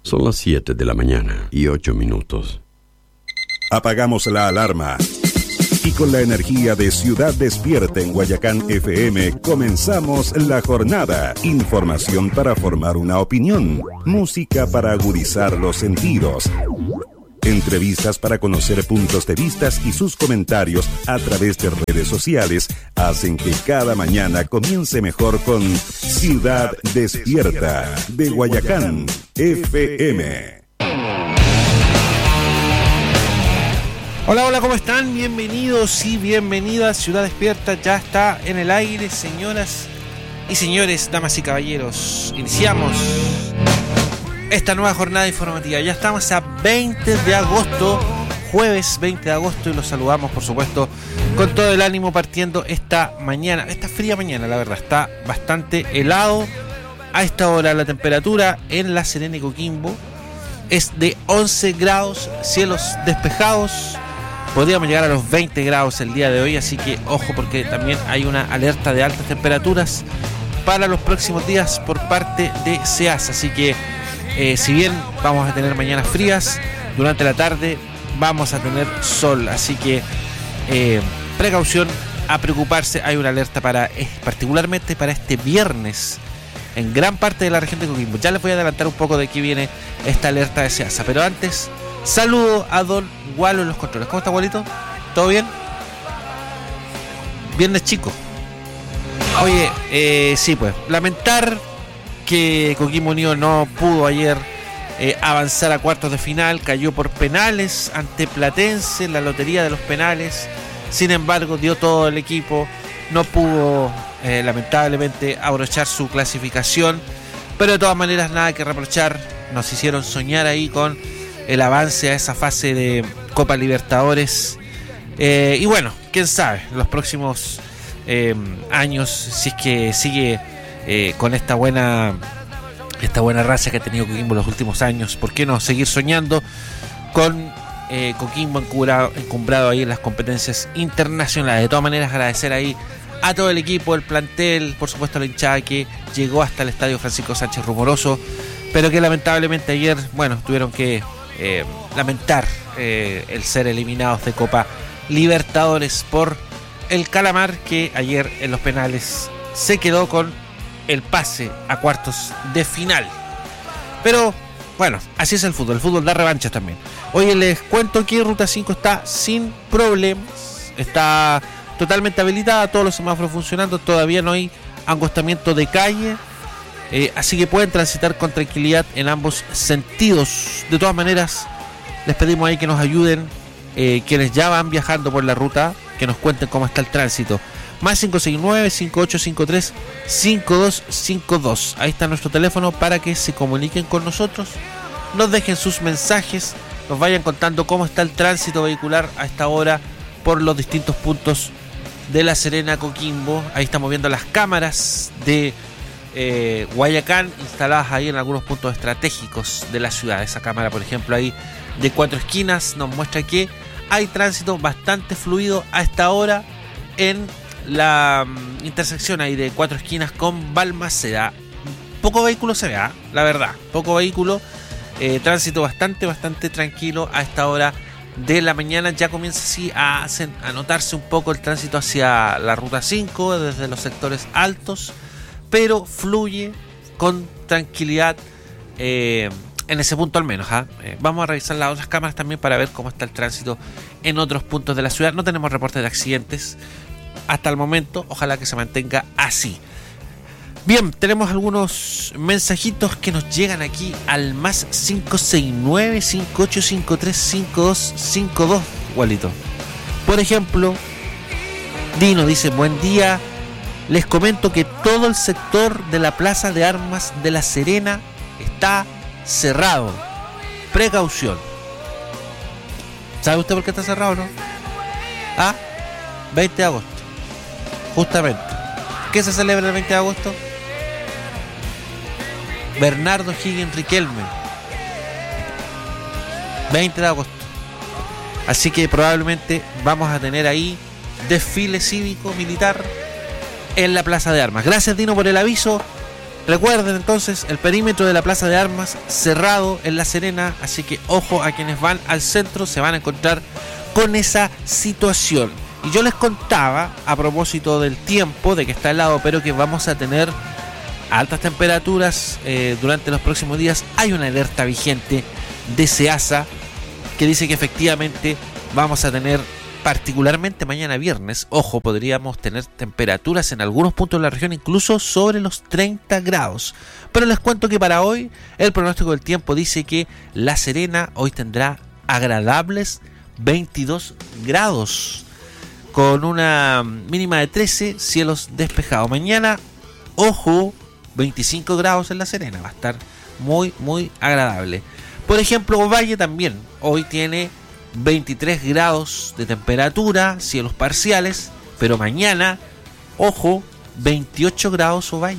Son las 7 de la mañana y 8 minutos. Apagamos la alarma. Y con la energía de Ciudad Despierta en Guayacán FM, comenzamos la jornada. Información para formar una opinión. Música para agudizar los sentidos. Entrevistas para conocer puntos de vista y sus comentarios a través de redes sociales hacen que cada mañana comience mejor con Ciudad Despierta de Guayacán FM. Hola, hola, ¿cómo están? Bienvenidos y bienvenidas. Ciudad Despierta ya está en el aire, señoras y señores, damas y caballeros. Iniciamos esta nueva jornada informativa. Ya estamos a 20 de agosto, jueves 20 de agosto, y los saludamos, por supuesto, con todo el ánimo partiendo esta mañana, esta fría mañana, la verdad, está bastante helado. A esta hora la temperatura en La Serena y Coquimbo es de 11 grados, cielos despejados. Podríamos llegar a los 20 grados el día de hoy, así que ojo, porque también hay una alerta de altas temperaturas para los próximos días por parte de SEASA. Así que si bien vamos a tener mañanas frías, durante la tarde vamos a tener sol, así que precaución, a preocuparse. Hay una alerta particularmente para este viernes en gran parte de la región de Coquimbo. Ya les voy a adelantar un poco de qué viene esta alerta de SEASA, pero antes saludo a don Gualo en los controles. ¿Cómo está, Gualito? ¿Todo bien? Viernes chico. Oye, sí, pues lamentar que Coquimbo Unido no pudo ayer avanzar a cuartos de final. Cayó por penales ante Platense en la lotería de los penales. Sin embargo, dio todo el equipo. No pudo lamentablemente abrochar su clasificación, pero de todas maneras nada que reprochar. Nos hicieron soñar ahí con el avance a esa fase de Copa Libertadores, y bueno, quién sabe, los próximos años, si es que sigue con esta buena racha que ha tenido Coquimbo en los últimos años, ¿por qué no seguir soñando con Coquimbo encumbrado ahí en las competencias internacionales? De todas maneras, agradecer ahí a todo el equipo, el plantel, por supuesto a la hinchada que llegó hasta el estadio Francisco Sánchez Rumoroso, pero que lamentablemente ayer, bueno, tuvieron que lamentar el ser eliminados de Copa Libertadores por el Calamar, que ayer en los penales se quedó con el pase a cuartos de final. Pero bueno, así es el fútbol da revanchas también. Oye, les cuento que Ruta 5 está sin problemas, está totalmente habilitada, todos los semáforos funcionando, todavía no hay angostamiento de calle, así que pueden transitar con tranquilidad en ambos sentidos. De todas maneras, les pedimos ahí que nos ayuden quienes ya van viajando por la ruta, que nos cuenten cómo está el tránsito. Más 569-5853-5252. Ahí está nuestro teléfono para que se comuniquen con nosotros, nos dejen sus mensajes, nos vayan contando cómo está el tránsito vehicular a esta hora por los distintos puntos de La Serena, Coquimbo. Ahí estamos viendo las cámaras de Guayacán instaladas ahí en algunos puntos estratégicos de la ciudad. Esa cámara, por ejemplo, ahí de Cuatro Esquinas nos muestra que hay tránsito bastante fluido a esta hora en la intersección ahí de Cuatro Esquinas con Balmaceda. Poco vehículo se ve, la verdad, poco vehículo, tránsito bastante tranquilo a esta hora de la mañana. Ya comienza así a notarse un poco el tránsito hacia la Ruta 5 desde los sectores altos, pero fluye con tranquilidad en ese punto al menos. Vamos a revisar las otras cámaras también para ver cómo está el tránsito en otros puntos de la ciudad. No tenemos reportes de accidentes hasta el momento, ojalá que se mantenga así. Bien, tenemos algunos mensajitos que nos llegan aquí al más 569-5853-5252, Walito. Por ejemplo, Dino dice: buen día, les comento que todo el sector de la Plaza de Armas de La Serena está cerrado. Precaución. ¿Sabe usted por qué está cerrado, no? 20 de agosto. Justamente. ¿Qué se celebra el 20 de agosto? Bernardo Higgins Riquelme. 20 de agosto. Así que probablemente vamos a tener ahí desfile cívico militar en la Plaza de Armas. Gracias, Dino, por el aviso. Recuerden entonces, el perímetro de la Plaza de Armas cerrado en La Serena, así que ojo a quienes van al centro, se van a encontrar con esa situación. Y yo les contaba, a propósito del tiempo, de que está helado, pero que vamos a tener altas temperaturas durante los próximos días. Hay una alerta vigente de SEASA que dice que efectivamente vamos a tener, particularmente mañana viernes, ojo, podríamos tener temperaturas en algunos puntos de la región incluso sobre los 30 grados. Pero les cuento que para hoy el pronóstico del tiempo dice que La Serena hoy tendrá agradables 22 grados con una mínima de 13, cielos despejados. Mañana, ojo, 25 grados en La Serena, va a estar muy agradable. Por ejemplo, Ovalle también hoy tiene 23 grados de temperatura, cielos parciales, pero mañana, ojo, 28 grados Ovalle.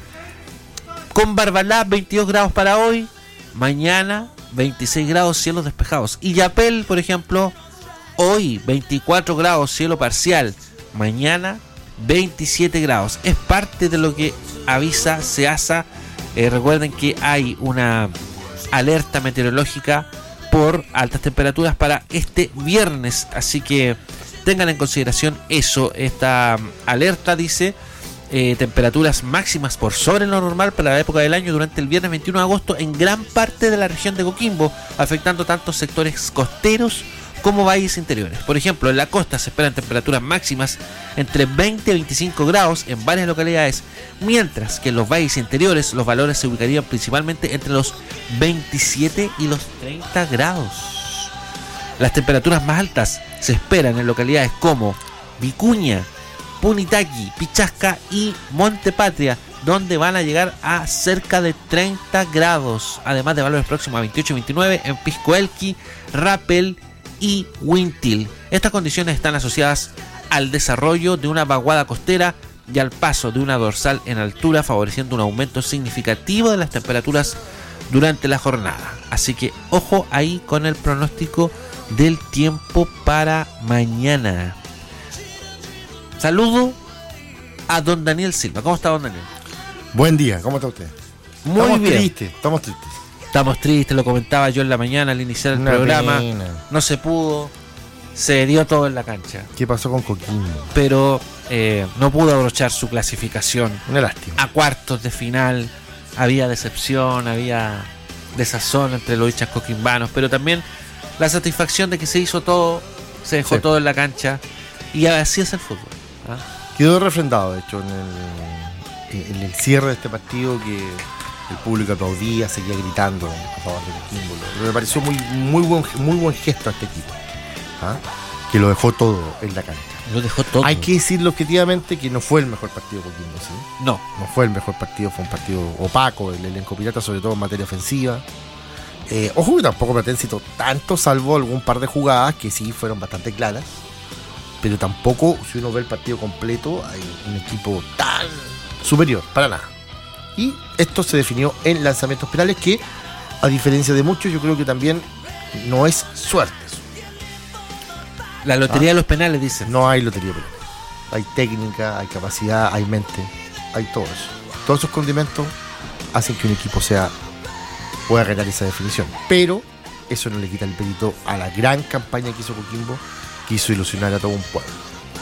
Con Barbalá, 22 grados para hoy, mañana 26 grados, cielos despejados. Y Yapel, por ejemplo, hoy 24 grados, cielo parcial, mañana 27 grados. Es parte de lo que avisa SEASA. Recuerden que hay una alerta meteorológica por altas temperaturas para este viernes, así que tengan en consideración eso. Esta alerta dice temperaturas máximas por sobre lo normal para la época del año durante el viernes 21 de agosto en gran parte de la región de Coquimbo, afectando tanto sectores costeros como valles interiores. Por ejemplo, en la costa se esperan temperaturas máximas entre 20 y 25 grados en varias localidades, mientras que en los valles interiores los valores se ubicarían principalmente entre los 27 y los 30 grados. Las temperaturas más altas se esperan en localidades como Vicuña, Punitaqui, Pichasca y Montepatria, donde van a llegar a cerca de 30 grados, además de valores próximos a 28 y 29 en Piscoelqui, Rapel y Huintil. Estas condiciones están asociadas al desarrollo de una vaguada costera y al paso de una dorsal en altura, favoreciendo un aumento significativo de las temperaturas durante la jornada. Así que ojo ahí con el pronóstico del tiempo para mañana. Saludo a don Daniel Silva. ¿Cómo está, don Daniel? Buen día, ¿cómo está usted? Muy bien. Estamos tristes. Estamos tristes, lo comentaba yo en la mañana al iniciar el programa. Pena. No se pudo, se dio todo en la cancha. ¿Qué pasó con Coquimbo? Pero no pudo abrochar su clasificación. Una lástima. A cuartos de final había decepción, había desazón entre los hinchas coquimbanos, pero también la satisfacción de que se hizo todo, se dejó todo en la cancha y así es el fútbol. Quedó refrendado, de hecho, en el cierre de este partido, que el público aplaudía, seguía gritando a favor de Coquimbo. Me pareció muy buen gesto a este equipo, que lo dejó todo en la cancha. Lo dejó todo. Hay que decirlo objetivamente que no fue el mejor partido de Coquimbo, ¿sí? No fue el mejor partido, fue un partido opaco, el elenco pirata, sobre todo en materia ofensiva. Ojo que tampoco Platense citó tanto, salvo algún par de jugadas que sí fueron bastante claras. Pero tampoco, si uno ve el partido completo, hay un equipo tan superior, para nada. Y esto se definió en lanzamientos penales, que, a diferencia de muchos, yo creo que también no es suerte. La lotería de los penales, dicen. No hay lotería penal. Hay técnica, hay capacidad, hay mente, hay todo eso. Todos esos condimentos hacen que un equipo pueda ganar esa definición. Pero eso no le quita el mérito a la gran campaña que hizo Coquimbo, que hizo ilusionar a todo un pueblo.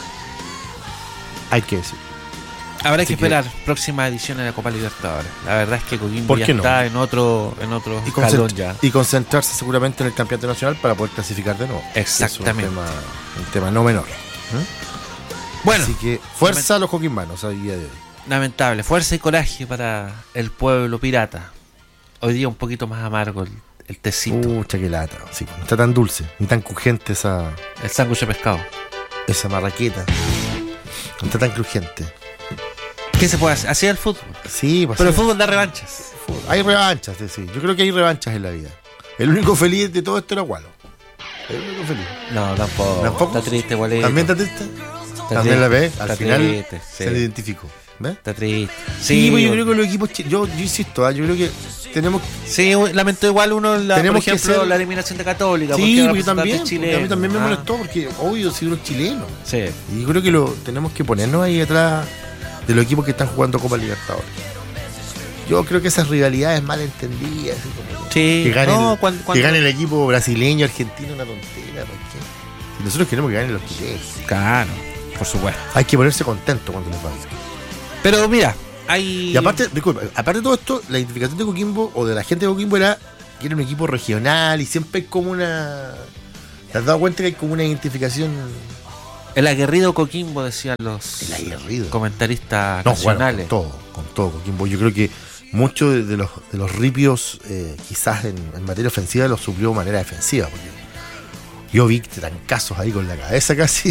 Hay que decir. Habrá que esperar próxima edición de la Copa Libertadores. La verdad es que Coquimbo ya está en otro escalón ya. Y concentrarse seguramente en el campeonato nacional para poder clasificar de nuevo. Exactamente. Es un tema no menor. Bueno, así que fuerza a los coquimbanos a día de hoy. Lamentable. Fuerza y coraje para el pueblo pirata. Hoy día un poquito más amargo el tecito. Pucha, que lata. Sí, no está tan dulce, ni tan crujiente el sándwich de pescado. Esa marraqueta. No está tan crujiente. ¿Qué se puede hacer? Así es el fútbol. Sí, pues pero el fútbol da revanchas. Hay revanchas, sí. Yo creo que hay revanchas en la vida. El único feliz de todo esto era Gualo. El único feliz. No, tampoco. Está triste, Gualito. ¿También está triste? ¿También la ves? Al final triste, se le identificó. ¿Ves? Está triste. Sí, pues yo creo que los equipos yo insisto, yo creo que tenemos. Sí, lamento igual por ejemplo, la eliminación de Católica. Sí, porque yo también. A mí también me molestó, porque obvio, si uno es chileno. Sí. Y yo creo que tenemos que ponernos ahí atrás de los equipos que están jugando Copa Libertadores. Yo creo que esas rivalidades mal entendidas, así como Sí, que gane, no, que gane el equipo brasileño, argentino, una tontera. ¿Por qué? Si nosotros queremos que ganen los chilenos. Claro, por supuesto. Hay que ponerse contento cuando les va bien. Pero mira, hay... Y aparte, disculpa, aparte de todo esto, la identificación de Coquimbo o de la gente de Coquimbo era que era un equipo regional y siempre hay como una... ¿Te has dado cuenta que hay como una identificación? El aguerrido Coquimbo, decían los El aguerrido. comentaristas No, nacionales. bueno, con todo Coquimbo. Yo creo que muchos de los ripios, quizás en materia ofensiva, los suplió de manera defensiva. Porque yo vi trancazos ahí con la cabeza casi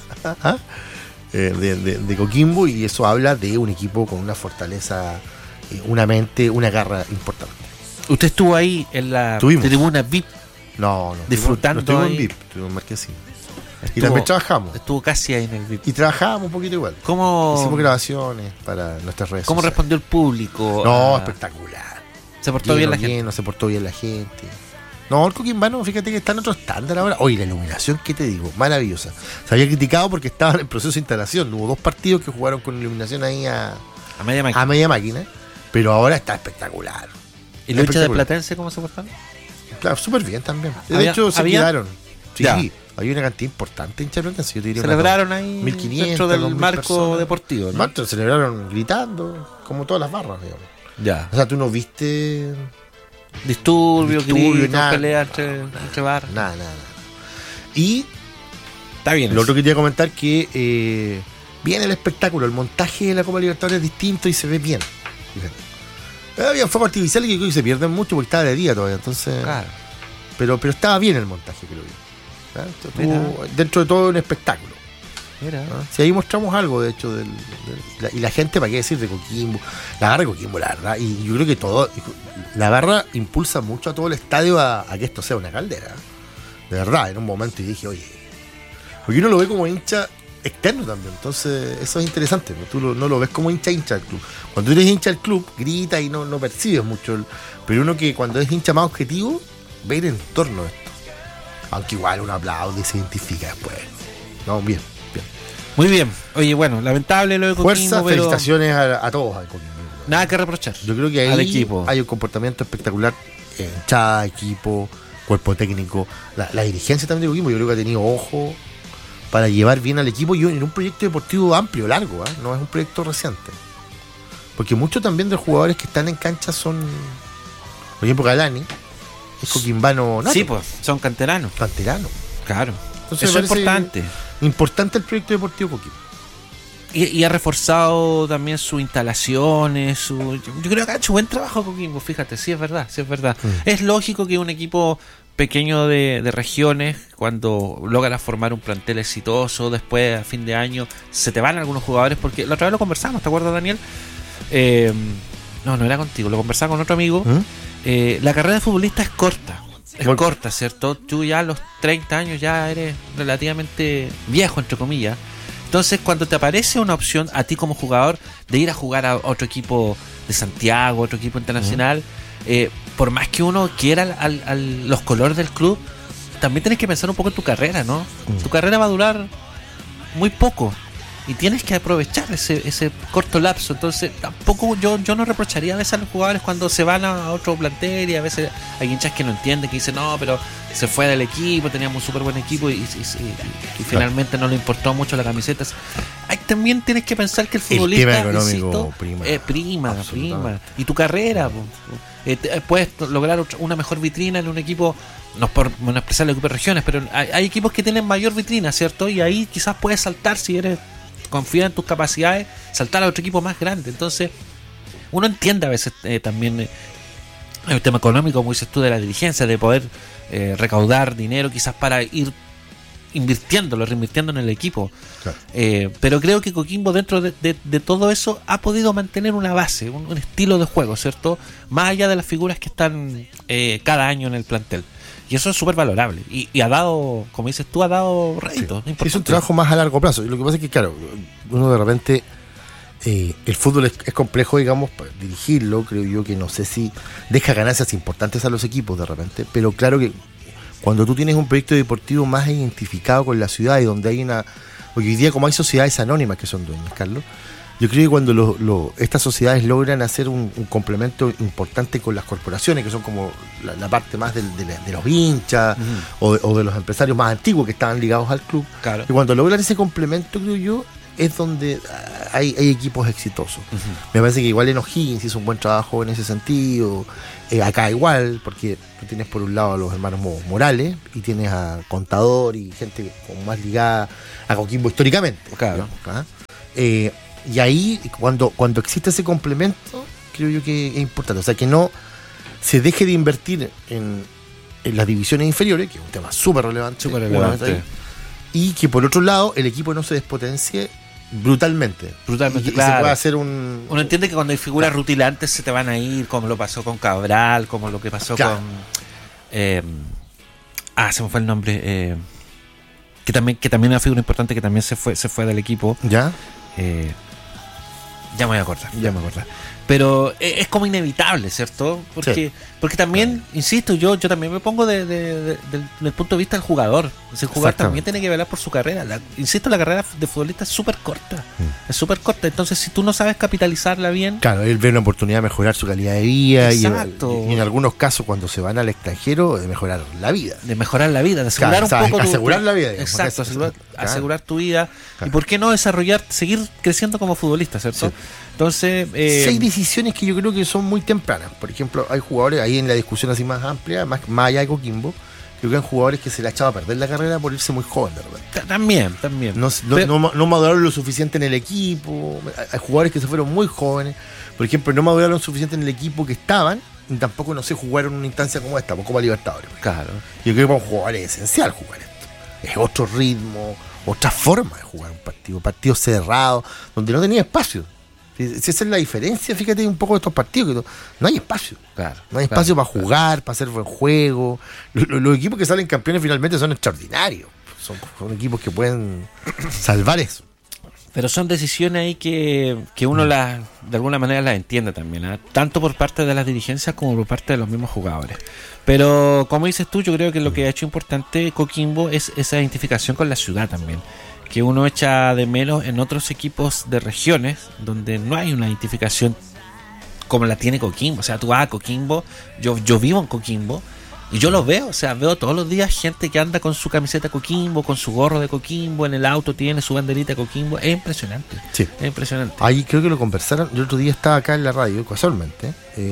de Coquimbo, y eso habla de un equipo con una fortaleza, una mente, una garra importante. Usted estuvo ahí en la Estuvimos. tribuna VIP. No, Disfrutando estuvimos ahí. en VIP, estuvimos en Marquesina. Y Estuvo- también trabajamos. Estuvo casi ahí en el VIP. Y trabajábamos un poquito igual. ¿Cómo, Hicimos grabaciones para nuestras redes cómo sociales. respondió el público? No, Ah, espectacular. ¿Se portó bien la gente? Lleno, se portó bien la gente. No, el Coquimbano, fíjate que está en otro estándar ahora. Oye, la iluminación, ¿qué te digo? Maravillosa. Se había criticado porque estaba en proceso de instalación. Hubo 2 partidos que jugaron con iluminación ahí A media máquina. a media máquina. Pero ahora está espectacular. ¿Y los hinchas de espectacular. Platense cómo se portaron? Claro, súper bien también. De ¿Había- hecho, se había? quedaron. Sí, Ya. había una cantidad importante de hinchas de Platense. Yo te diría Celebraron ahí 1500, dentro del 2000 marco personas. deportivo, ¿no? Marto, celebraron gritando, como todas las barras, digamos. Ya. O sea, tú no viste Disturbio, Disturbio, gritos, nada. pelea entre barras. nada. Y Está bien. lo eso. otro que quería comentar que viene el espectáculo, el montaje de la Copa Libertadores es distinto y se ve bien. Fíjate. Había fuegos artificiales que creo que se pierden mucho porque estaba de día todavía, entonces. Claro. Pero estaba bien el montaje, creo yo. ¿Ah? Estuvo dentro de todo un espectáculo. Mira. ¿Ah? Si ahí mostramos algo, de hecho, y la gente, ¿para qué decir? De Coquimbo. La garra de Coquimbo, la verdad. Y yo creo que la garra impulsa mucho a todo el estadio a que esto sea una caldera. De verdad, en un momento y dije, oye, porque uno lo ve como hincha externo también. Entonces, eso es interesante. ¿No? Tú no lo ves como hincha del club. Cuando tú eres hincha del club, grita y no percibes mucho. Pero uno que cuando es hincha más objetivo, ve el entorno de esto. Aunque igual uno aplaude y se identifica después. No, bien. Muy bien. Oye, bueno, lamentable lo de Coquimbo, Fuerza, pero felicitaciones a todos. Al Coquimbo. nada que reprochar. Yo creo que ahí al equipo. hay un comportamiento espectacular. Hinchada, equipo, cuerpo técnico. La dirigencia también de Coquimbo, yo creo que ha tenido ojo para llevar bien al equipo y en un proyecto deportivo amplio, largo. No es un proyecto reciente. Porque muchos también de los jugadores que están en cancha son, por ejemplo, Galani, es coquimbano nato, Sí, pues, son canteranos. canterano. Claro. Entonces, Eso me es parece importante. Importante el proyecto deportivo Coquimbo. Y ha reforzado también sus instalaciones. Yo creo que ha hecho buen trabajo Coquimbo, fíjate, sí es verdad. Es lógico que un equipo pequeño de regiones, cuando logra formar un plantel exitoso, después a fin de año, se te van algunos jugadores, porque la otra vez lo conversamos, ¿te acuerdas, Daniel? No era contigo, lo conversaba con otro amigo. La carrera de futbolista es corta. Bueno. Corta, ¿cierto? Tú ya a los 30 años ya eres relativamente viejo, entre comillas. Entonces, cuando te aparece una opción a ti como jugador de ir a jugar a otro equipo de Santiago, otro equipo internacional, por más que uno quiera los colores del club, también tienes que pensar un poco en tu carrera, ¿no? Tu carrera va a durar muy poco y tienes que aprovechar ese corto lapso. Entonces, tampoco yo no reprocharía a veces a los jugadores cuando se van a otro plantel, y a veces hay hinchas que no entienden, que dicen, no, pero se fue del equipo, teníamos un súper buen equipo y finalmente no le importó mucho la camiseta. Ahí también tienes que pensar que el futbolista, tema económico insisto, prima. prima. Y tu carrera, puedes lograr una mejor vitrina en un equipo, no es por menospreciar el equipo de regiones, pero hay equipos que tienen mayor vitrina, ¿cierto? Y ahí quizás puedes saltar, si eres confía en tus capacidades, saltar a otro equipo más grande. Entonces, uno entiende a veces también el tema económico, como dices tú, de la dirigencia, de poder recaudar dinero quizás para ir reinvirtiendo en el equipo. Claro. Pero creo que Coquimbo, dentro de todo eso, ha podido mantener una base, un estilo de juego, ¿cierto? Más allá de las figuras que están cada año en el plantel. Y eso es súper valorable. Y ha dado, como dices tú, ha dado réditos. Sí. Es un trabajo más a largo plazo. Y lo que pasa es que, claro, uno de repente, el fútbol es complejo, digamos, para dirigirlo. Creo yo que no sé si deja ganancias importantes a los equipos de repente. Pero claro que cuando tú tienes un proyecto deportivo más identificado con la ciudad y donde hay porque hoy día, como hay sociedades anónimas que son dueñas, Carlos, Yo creo que cuando estas sociedades logran hacer un complemento importante con las corporaciones, que son como la parte más de los hinchas o de los empresarios más antiguos que estaban ligados al club, Claro. y cuando logran ese complemento, creo yo, es donde hay equipos exitosos. Me parece que igual en O'Higgins hizo un buen trabajo en ese sentido, acá igual, porque tú tienes por un lado a los hermanos Morales y tienes a Contador y gente como más ligada a Coquimbo históricamente. Claro. ¿Ah? Y ahí, cuando existe ese complemento, creo yo que es importante. O sea, que no se deje de invertir en las divisiones inferiores, que es un tema súper relevante. Y que por otro lado, el equipo no se despotencie brutalmente. Brutalmente, y claro. se puede hacer un... Uno entiende que cuando hay figuras rutilantes se te van a ir, como lo pasó con Cabral, como lo que pasó Claro. con... se me fue el nombre. Que también una figura importante que también se fue del equipo. ¿Ya? Ya me voy a acordar. Pero es como inevitable, ¿cierto? Porque también, insisto, yo también me pongo del punto de vista del jugador. El jugador también tiene que velar por su carrera. La carrera de futbolista es súper corta. Es súper corta. Entonces, si tú no sabes capitalizarla bien... Claro, él ve una oportunidad de mejorar su calidad de vida. Exacto. Y en algunos casos, cuando se van al extranjero, de mejorar la vida. De mejorar la vida, de asegurar Claro, un poco asegurar la vida, digamos, exacto, porque asegurar tu vida. Claro. Y por qué no seguir creciendo como futbolista, ¿cierto? Sí. Entonces... hay decisiones que yo creo que son muy tempranas. Por ejemplo, hay jugadores, ahí en la discusión así más amplia, más allá de Coquimbo, creo que hay jugadores que se le ha echado a perder la carrera por irse muy joven de repente. También. No maduraron lo suficiente en el equipo. Hay jugadores que se fueron muy jóvenes. Por ejemplo, no maduraron lo suficiente en el equipo que estaban. Y tampoco, no sé, jugaron una instancia como esta, Copa Libertadores. Claro. Yo creo que para un jugador es esencial jugar esto. Es otro ritmo, otra forma de jugar un partido cerrado, donde no tenía espacio. Si esa es la diferencia, fíjate un poco de estos partidos, que no hay espacio. Claro. No hay espacio para jugar, para hacer buen juego. Los equipos que salen campeones finalmente son extraordinarios. Son equipos que pueden salvar eso. Pero son decisiones ahí que uno de alguna manera las entiende también, ¿eh? Tanto por parte de las dirigencias como por parte de los mismos jugadores. Pero como dices tú, yo creo que lo que ha hecho importante Coquimbo es esa identificación con la ciudad también, que uno echa de menos en otros equipos de regiones donde no hay una identificación como la tiene Coquimbo. O sea, tú vas a Coquimbo, yo vivo en Coquimbo y yo lo veo, o sea, veo todos los días gente que anda con su camiseta Coquimbo, con su gorro de Coquimbo, en el auto tiene su banderita Coquimbo. Es impresionante. Sí. Es impresionante. Ahí creo que lo conversaron. Yo el otro día estaba acá en la radio, casualmente.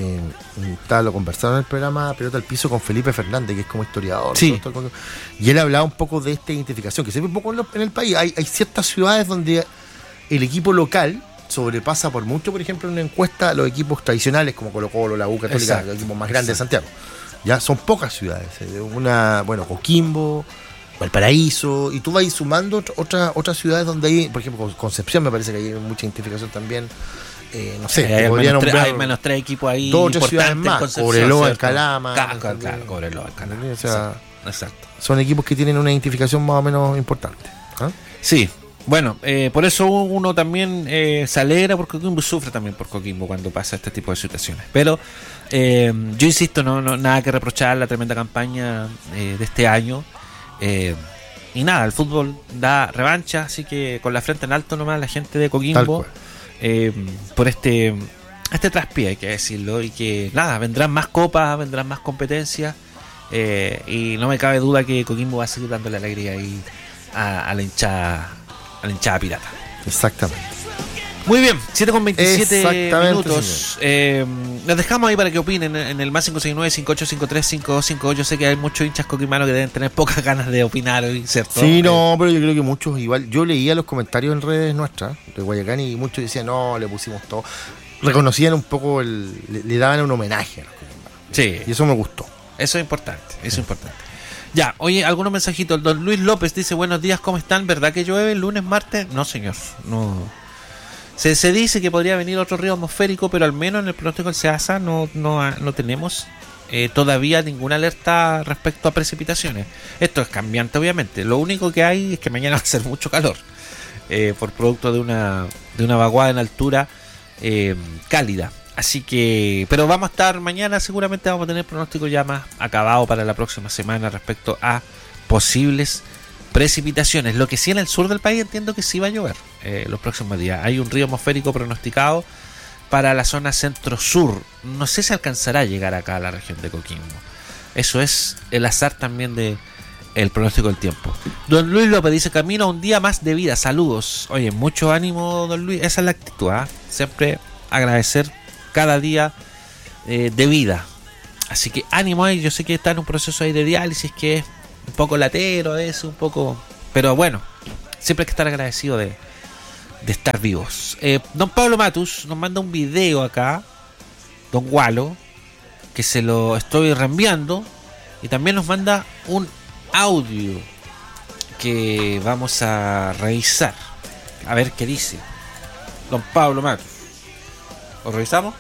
Lo conversaron en el programa Pelota al Piso con Felipe Fernández, que es como historiador. Sí. Y él hablaba un poco de esta identificación, que se ve un poco en el país. Hay ciertas ciudades donde el equipo local sobrepasa por mucho, por ejemplo, en una encuesta a los equipos tradicionales como Colo-Colo, la U Católica, los equipos más grandes de Santiago. Ya son pocas ciudades. Coquimbo, Valparaíso, y tú vas sumando otras ciudades donde hay, por ejemplo, Concepción, me parece que hay mucha identificación también. No sé, hay menos tres equipos ahí. 2 o 3 ciudades más, Cobreloa, en Calama. Claro, Cobreloa, en Calama. O sea, exacto. Son equipos que tienen una identificación más o menos importante. ¿Ah? Sí. Bueno, por eso uno también se alegra por Coquimbo y sufre también por Coquimbo cuando pasa este tipo de situaciones. Pero yo insisto, no nada que reprochar la tremenda campaña de este año. Y nada, el fútbol da revancha, así que con la frente en alto nomás la gente de Coquimbo por este traspié, hay que decirlo, y que nada, vendrán más copas, vendrán más competencias, y no me cabe duda que Coquimbo va a seguir dándole alegría ahí a la hinchada pirata. Exactamente. Muy bien, 7:27 minutos. Les dejamos ahí para que opinen en el más 569-5853-5258. Sé que hay muchos hinchas coquimanos que deben tener pocas ganas de opinar hoy, ¿cierto? Sí, no, pero yo creo que muchos igual. Yo leía los comentarios en redes nuestras de Guayacán y muchos decían, no, le pusimos todo. Reconocían un poco, le daban un homenaje a los coquimanos. Sí. Y eso me gustó. Eso es importante, Ya, oye, algunos mensajitos. Don Luis López dice, buenos días, ¿cómo están? ¿Verdad que llueve el lunes, martes? No, señor, no. Se dice que podría venir otro río atmosférico, pero al menos en el pronóstico del SEASA no tenemos todavía ninguna alerta respecto a precipitaciones. Esto es cambiante, obviamente. Lo único que hay es que mañana va a ser mucho calor, por producto de una vaguada en altura cálida. Así que, pero vamos a estar mañana, seguramente vamos a tener pronóstico ya más acabado para la próxima semana respecto a posibles precipitaciones. Lo que sí en el sur del país entiendo que sí va a llover los próximos días. Hay un río atmosférico pronosticado para la zona centro-sur. No sé si alcanzará a llegar acá a la región de Coquimbo. Eso es el azar también de el pronóstico del tiempo. Don Luis López dice: camino a un día más de vida. Saludos. Oye, mucho ánimo, don Luis. Esa es la actitud, ¿eh? Siempre agradecer cada día de vida. Así que ánimo ahí. Yo sé que está en un proceso ahí de diálisis que es un poco latero, es un poco... Pero bueno, siempre hay que estar agradecido de estar vivos. Don Pablo Matus nos manda un video acá, don Gualo, que se lo estoy reenviando, y también nos manda un audio que vamos a revisar, a ver qué dice don Pablo Matus. ¿Lo revisamos?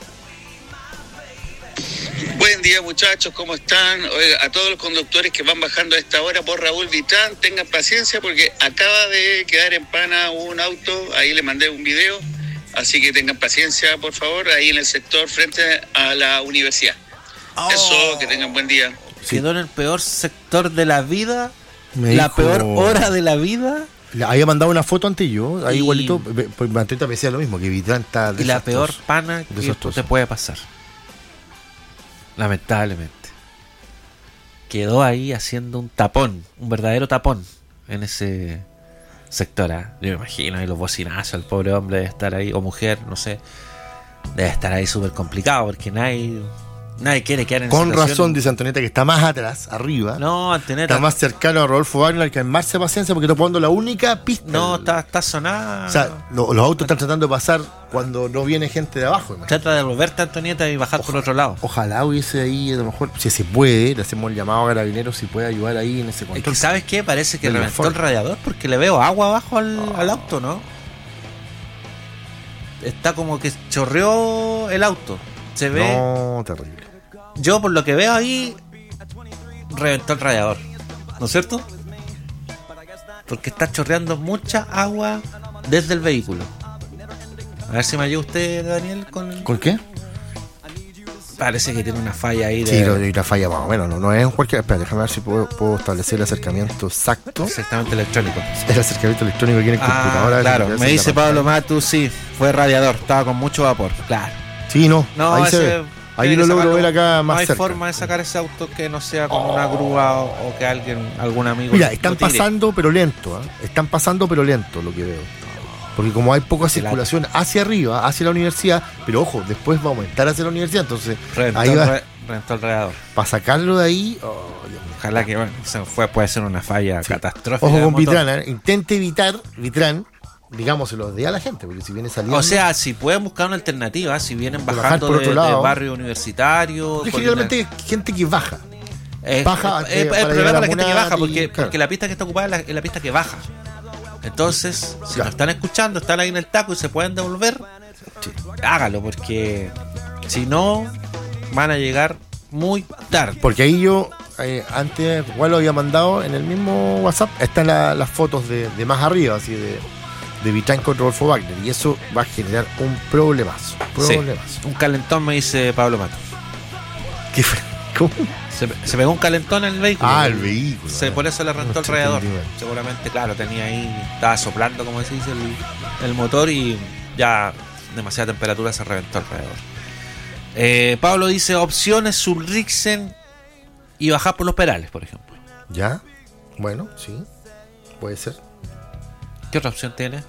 Buen día, muchachos, ¿cómo están? Oiga, a todos los conductores que van bajando a esta hora por Raúl Vitrán, tengan paciencia porque acaba de quedar en pana un auto, ahí le mandé un video, así que tengan paciencia, por favor, ahí en el sector frente a la universidad. Eso, que tengan buen día. Quedó en el peor sector de la vida, la peor hora de la vida. Había mandado una foto ante yo, ahí igualito, pues Mateta me decía lo mismo, que Vitrán está desastroso. Y la peor pana que te puede pasar. Lamentablemente. Quedó ahí haciendo un tapón, un verdadero tapón en ese sector. Yo me imagino ahí los bocinazos, el pobre hombre debe estar ahí, o mujer, no sé. Debe estar ahí súper complicado porque nadie quiere quedar en esa situación. Con razón, dice Antonieta, que está más atrás, arriba. No, Antonieta. Está más cercano a Rodolfo Wagner, que armarse paciencia porque está poniendo la única pista. No, está sonada. O sea, los autos están tratando de pasar cuando no viene gente de abajo. Imagínate. Trata de volverte, Antonieta, y bajar por otro lado. Ojalá hubiese ahí, a lo mejor, si se puede, le hacemos el llamado a Carabineros si puede ayudar ahí en ese control. Es que, ¿sabes qué? Parece que reventó el radiador porque le veo agua abajo al auto, ¿no? Está como que chorreó el auto. Se ve. No, terrible. Yo, por lo que veo ahí, reventó el radiador, ¿no es cierto? Porque está chorreando mucha agua desde el vehículo. A ver si me ayuda usted, Daniel, ¿Con qué? Parece que tiene una falla ahí. Sí, una falla más o menos. No es cualquier... Espera, déjame ver si puedo establecer el acercamiento exacto. Exactamente electrónico. El acercamiento electrónico que tiene en computadora. Claro, me dice Pablo Matus, sí, fue radiador, estaba con mucho vapor. Claro. Sí, no ahí ese... se ve. Ahí lo logro ver acá más cerca. No hay forma de sacar ese auto que no sea con una grúa o que algún amigo. Mira, están pasando pero lento, Están pasando pero lento lo que veo. Porque como hay poca circulación hacia arriba, hacia la universidad, pero ojo, después va a aumentar hacia la universidad, entonces ahí va. Reventó el radiador. Para sacarlo de ahí, ojalá que puede ser una falla catastrófica. Ojo con Vitrán, intente evitar Vitrán. Digámoselo de a la gente, porque si viene saliendo. O sea, si pueden buscar una alternativa, si vienen bajando de barrio universitario. Generalmente gente que baja. Baja. El problema es la gente que baja, porque la pista que está ocupada es la pista que baja. Entonces, si nos están escuchando, están ahí en el taco y se pueden devolver, hágalo, porque si no, van a llegar muy tarde. Porque ahí yo, antes, igual lo había mandado en el mismo WhatsApp, están las fotos de más arriba, así de Vitrán con Rodolfo Wagner, y eso va a generar un problemazo. Sí, un calentón, me dice Pablo Mato. ¿Qué fue? ¿Cómo? Se pegó un calentón en el vehículo. El vehículo. Por eso le rentó el radiador. Seguramente, claro, tenía ahí, estaba soplando, como se dice, el motor, y ya demasiada temperatura, se reventó el radiador. Pablo dice: opciones, Ulriksen y bajar por los Perales, por ejemplo. ¿Ya? Bueno, sí, puede ser. ¿Qué otra opción tiene?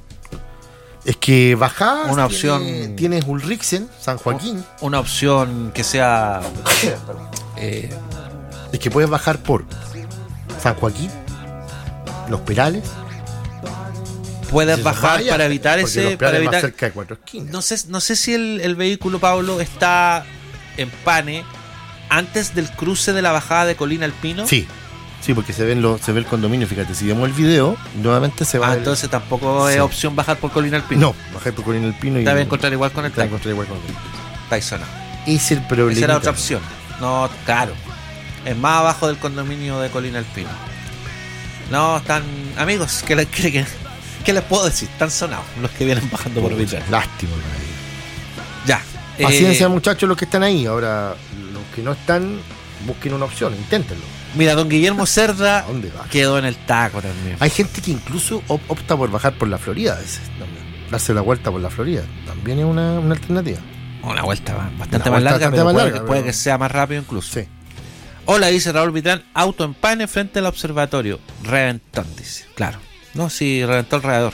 Es que bajás, una opción. Tienes Ulriksen, San Joaquín. Una opción que sea. Es que puedes bajar por San Joaquín, Los Perales. Puedes bajar para evitar ese. Para evitar. Más cerca de 4 esquinas. No sé si el vehículo, Pablo, está en pane antes del cruce de la bajada de Colina Alpino. Sí, porque se ve el condominio, fíjate, si vemos el video, nuevamente se va. Entonces tampoco es opción bajar por Colina Alpino. No, bajar por Colina Alpino y. Te voy a encontrar igual con el taco. Está ahí sonado. Es el problema. Esa era otra opción. No, claro. Es más abajo del condominio de Colina Alpino. No, están. Amigos, ¿qué les puedo decir? Están sonados los que vienen bajando por Vitrán. Lástima. Ya. Paciencia, muchachos, los que están ahí. Ahora, los que no están. busquen una opción, inténtenlo. Mira, don Guillermo Cerda ¿A dónde va? quedó en el taco también. Hay gente que incluso opta por bajar por la Florida a veces también. Darse la vuelta por la Florida también es una alternativa. Una vuelta bastante Una más vuelta larga, bastante pero más puede, larga, puede pero- que sea más rápido incluso. Sí. Hola, dice Raúl Vitrán, auto en pane frente al observatorio. Reventón, dice. Claro. No, sí, reventó el radiador.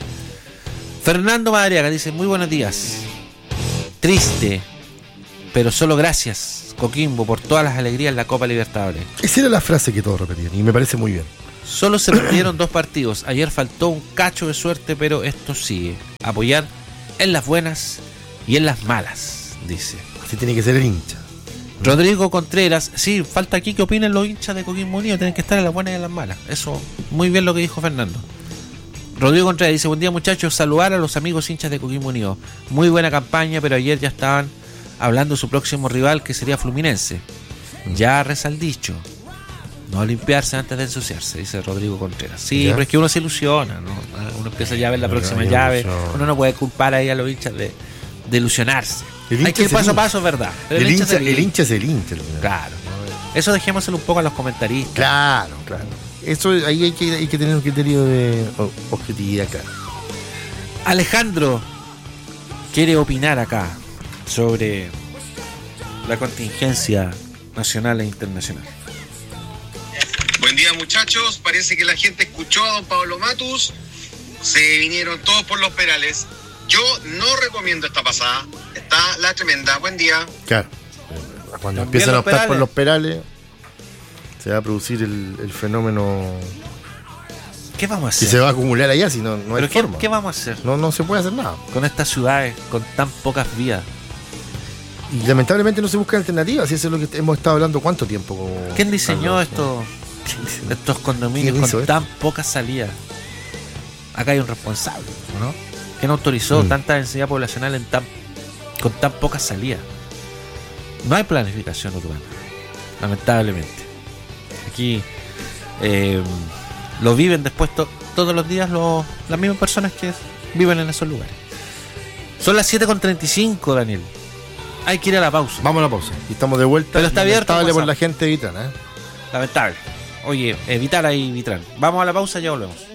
Fernando Madariaga dice, muy buenos días. Triste, pero solo gracias, Coquimbo, por todas las alegrías en la Copa Libertadores. Esa era la frase que todos repetían y me parece muy bien. Solo se perdieron 2 partidos. Ayer faltó un cacho de suerte, pero esto sigue. Apoyar en las buenas y en las malas, dice. Así tiene que ser el hincha. Rodrigo Contreras, sí, falta aquí que opinen los hinchas de Coquimbo Unido, tienen que estar en las buenas y en las malas. Eso, muy bien lo que dijo Fernando. Rodrigo Contreras dice, buen día muchachos, saludar a los amigos hinchas de Coquimbo Unido. Muy buena campaña, pero ayer ya estaban hablando de su próximo rival, que sería Fluminense. Ya reza el dicho, no limpiarse antes de ensuciarse, dice Rodrigo Contreras. Sí, ¿Ya? pero es que uno se ilusiona, ¿no? Uno empieza ya a ver la No, próxima no, llave, no. uno no puede culpar ahí a los hinchas de ilusionarse. El Hay hincha que ir es el paso a hincha. paso, es verdad. Pero El hincha hincha es el Inter. Claro. Eso dejémoselo un poco a los comentaristas. Claro. Eso ahí hay que tener un criterio de objetividad, claro. Alejandro quiere opinar acá sobre la contingencia nacional e internacional. Buen día muchachos, parece que la gente escuchó a don Pablo Matus, se vinieron todos por los Perales. Yo no recomiendo esta pasada, está la tremenda. Buen día. Claro. Cuando También empiezan a los optar por Perales. los Perales, se va a producir el fenómeno ¿Qué vamos a que hacer? se va a acumular allá, si no hay ¿Pero forma. qué vamos a hacer No se puede hacer nada. con estas ciudades con tan pocas vías? Y lamentablemente no se buscan alternativas, y eso es lo que hemos estado hablando cuánto tiempo. ¿Quién diseñó Carlos? estos condominios ¿Quién con hizo esto? tan pocas salidas? Acá hay un responsable, ¿no? ¿Quién autorizó tanta densidad poblacional con tan pocas salidas? No hay planificación urbana, lamentablemente. Aquí lo viven después todos los días las mismas personas que viven en esos lugares. Son las 7:35, Daniel. Hay que ir a la pausa. Vamos a la pausa. Y estamos de vuelta. Pero está abierto Lamentable por WhatsApp. la gente de Vitrán, ¿eh? Lamentable. Oye, evitar ahí Vitrán. Vamos a la pausa, ya volvemos.